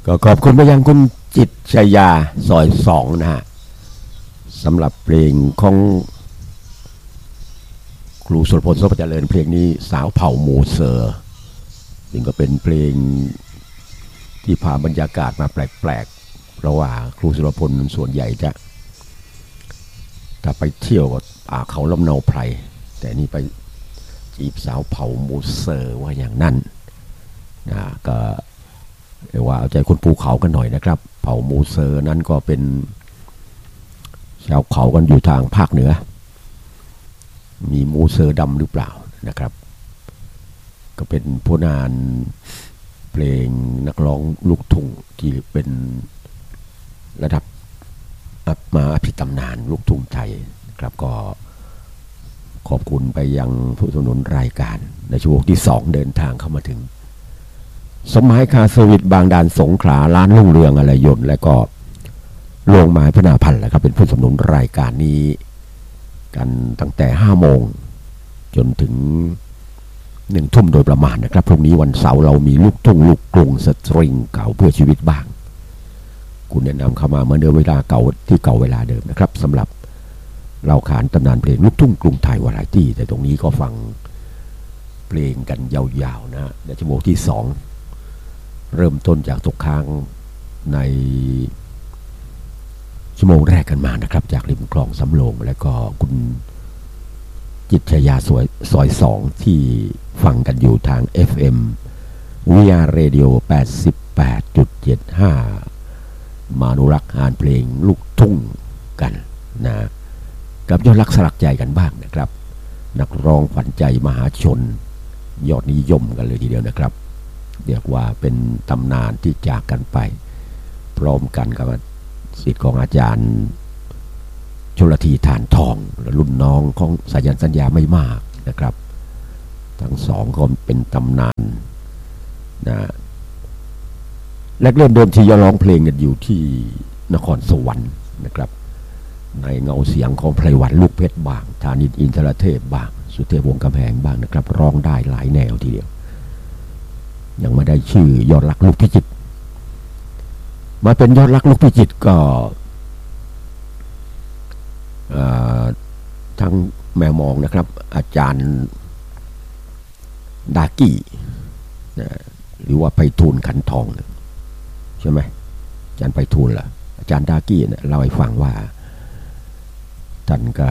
ก็ขอบคุณไปยังคุณจิตรชยาซอย2นะฮะสำหรับเพลงของครูสุรพล โสภเจริญเพลงนี้สาวเผ่าหมูเซอร์ซึ่งก็เป็นเพลงที่พาบรรยากาศมาแปลกๆเพราะว่าครูสุรพลส่วนใหญ่จะถ้าไปเที่ยวก็ป่าเขาลำเนาไพรแต่นี่ไปจีบสาวเผ่าหมูเซอร์ว่าอย่างนั้นนะก็เรียกว่าเอาใจคนภูเขากันหน่อยนะครับเผ่าหมูเซอร์นั้นก็เป็นชาวเขากันอยู่ทางภาคเหนือมีหมูเซอร์ดำหรือเปล่านะครับก็เป็นผู้นานเพลงนักร้องลูกทุ่งที่เป็นระดับมาอภิตำนานลูกทุ่งไทยครับก็ขอบคุณไปยังผู้สนับสนุนรายการในช่วงที่2เดินทางเข้ามาถึงสมัยคาเซอร์วิสบางดานสงขลาร้านรุ่งเรืองอะไรยนต์และก็โรงไม้พนาพันธ์แหละครับเป็นผู้สนับสนุนรายการนี้กันตั้งแต่5 โมงจนถึง1 ทุ่มโดยประมาณนะครับพรุ่งนี้วันเสาร์เรามีลูกทุ่งลูกกรุงสตริงเก่าเพื่อชีวิตบ้างคุณแนะนำเข้ามาเมื่อเดิมเวลาเก่าที่เก่าเวลาเดิมนะครับสำหรับเราขานตำนานเพลงลูกทุ่งกรุงไทยวาไรตี้แต่ตรงนี้ก็ฟังเพลงกันยาวๆนะในชั่วโมงที่2เริ่มต้นจากตกค้างในชั่วโมงแรกกันมานะครับจากริมคลองสำโรงและก็คุณจิตรชยาซอย2ที่ฟังกันอยู่ทาง FM VR Radio 88.75 มานุรักษ์งานเพลงลูกทุ่งกันนะกับยอดรักสลักใจกันบ้างนะครับนักร้องขวัญใจมหาชนยอดนิยมกันเลยทีเดียวนะครับเรียกว่าเป็นตำนานที่จากกันไปพร้อมกันกับศิษย์ของอาจารย์ชลธีฐานทองและรุ่นน้องของสายันสัญญาไม่มากนะครับทั้งสองก็เป็นตำนานนะแรกเริ่มเดิมทีจะร้องเพลงกันอยู่ที่นครสวรรค์นะครับในเงาเสียงของไพรวันลูกเพชรบ้างธานินทร์อินทรเทพบ้างสุเทพวงศ์กำแพงบ้างนะครับร้องได้หลายแนวทีเดียวยังไม่ได้ชื่อยอดรักลูกพิจิตรมาเป็นยอดรักลูกพิจิตรก็ทั้งแมวมองนะครับอาจารย์ดากี้หรือว่าไพฑูรย์ขันทองใช่ไหมอาจารย์ไพฑูรย์ล่ะอาจารย์ดากี้เนี่ยเล่าให้ฟังว่าท่านก็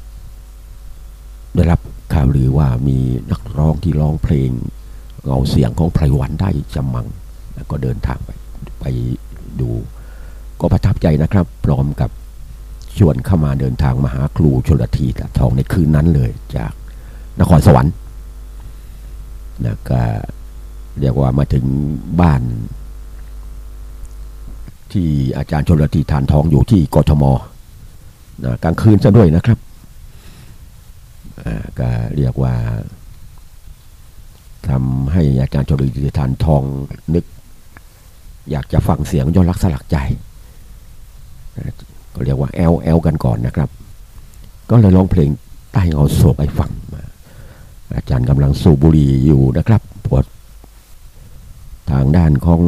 ได้รับข่าวลือว่ามีนักร้องที่ร้องเพลงเงาเสียงของไพรวันได้จำมังแล้วก็เดินทางไปดูก็ประทับใจนะครับพร้อมกับชวนเข้ามาเดินทางมาหาครูชลธีฐานทองในคืนนั้นเลยจากนครสวรรค์นะก็เรียกว่ามาถึงบ้านที่อาจารย์ชลธีฐานทองอยู่ที่กทมนะกลางคืนซะด้วยนะครับก็เรียกว่าทำให้อาจารย์ชลธีฐานทองนึกอยากจะฟังเสียงยอดรักสลักใจก็เรียกว่าแอลกันก่อนนะครับก็เลยร้องเพลงใต้เงาโศกให้ฟังอาจารย์กำลังสูบบุหรี่อยู่นะครับปวดทางด้านของ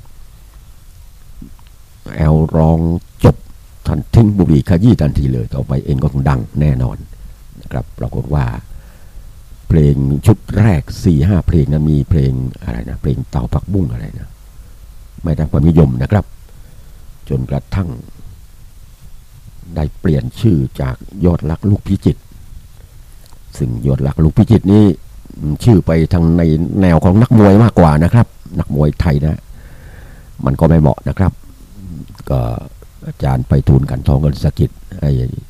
แอลร้องจบทันทิ้งบุหรี่ขยี้ทันทีเลยต่อไปเองก็คงดังแน่นอนนะครับปรากฏว่าเพลงชุดแรก 4-5 เพลงนั้นมีเพลงอะไรนะเพลงเต่าผักบุ้งอะไรนะไม่ได้ความนิยมนะครับจนกระทั่งได้เปลี่ยนชื่อจากยอดรักลูกพิจิตรซึ่งยอดรักลูกพิจิตรนี้ชื่อไปทางในแนวของนักมวยมากกว่านะครับนักมวยไทยนะมันก็ไม่เหมาะนะครับก็อาจารย์ไพฑูรย์ขันทองก็สะกิดให้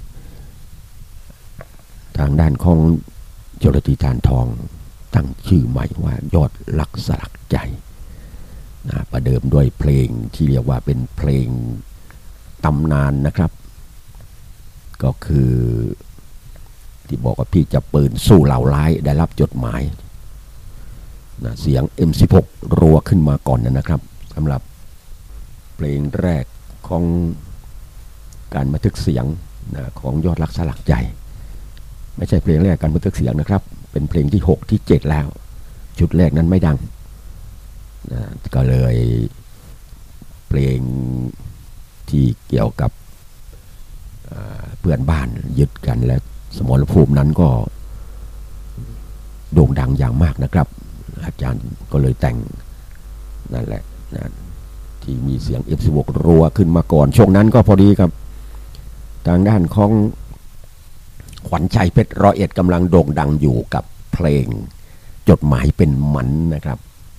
ทางด้านของชลธีฐานทองตั้งชื่อใหม่ว่ายอดรักสลักใจนะประเดิมด้วยเพลงที่เรียกว่าเป็นเพลงตำนานนะครับก็คือที่บอกว่าพี่จะปืนสู้เหล่าร้ายได้รับจดหมายนะเสียง M16 รัวขึ้นมาก่อนนะครับสำหรับเพลงแรกของการบันทึกเสียงนะของยอดรักสลักใจไม่ใช่เพลงแรกการบันทึกเสียงนะครับเป็นเพลงที่6ที่7แล้วชุดแรกนั้นไม่ดังนะก็เลยลงที่เกี่ยวกับเพื่อนบ้านยึดกันและสมรภูมินั้นก็โด่งดังอย่างมากนะครับอาจารย์ก็เลยแต่งนั่นแหละนะที่มีเสียง F16 รัวขึ้นมาก่อนช่วงนั้นก็พอดีครับทางด้านของขวัญชัยเพชรร้อยเอ็ดกำลังโด่งดังอยู่กับเพลงจดหมายเป็นหมันนะครับ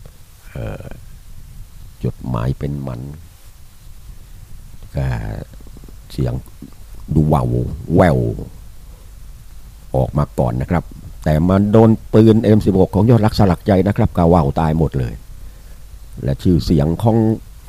จดหมายเป็นหมันก็เสียงดูว่าวแววออกมาก่อนนะครับแต่มันโดนปืน M16 ของยอดรักสลักใจนะครับกาว่าวตายหมดเลยและชื่อเสียงของ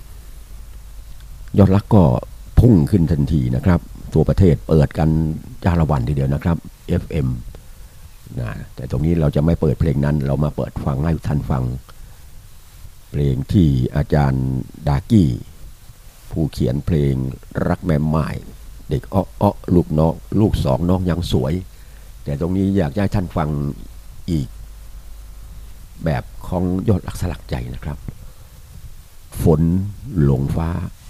ยอดรักก็พุ่งขึ้นทันทีนะครับทั่วประเทศเปิดกันจ้าละวันทีเดียวนะครับ FM นะแต่ตรงนี้เราจะไม่เปิดเพลงนั้นเรามาเปิดฟังให้ท่านฟังเพลงที่อาจารย์ดากี้ผู้เขียนเพลงรักแม่ไม้เด็กอ้อลูกน้องลูกสองน้องยังสวยแต่ตรงนี้อยากให้ท่านฟังอีกแบบของยอดรักสลักใจนะครับฝนหลงฟ้า